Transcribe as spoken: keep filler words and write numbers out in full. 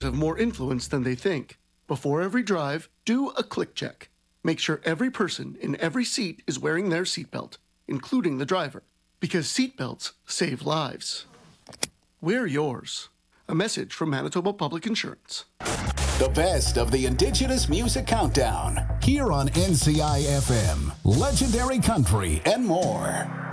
have more influence than they think. Before every drive, do a click check. Make sure every person in every seat is wearing their seatbelt, including the driver, because seatbelts save lives. Wear yours. A message from Manitoba Public Insurance. The best of the Indigenous Music Countdown, here on N C I F M, Legendary Country, and more.